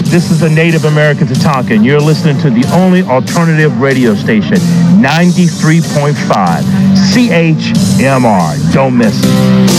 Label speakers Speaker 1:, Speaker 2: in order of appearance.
Speaker 1: This is the Native American Tatanka, and you're listening to the only alternative radio station, 93.5 CHMR. Don't miss it.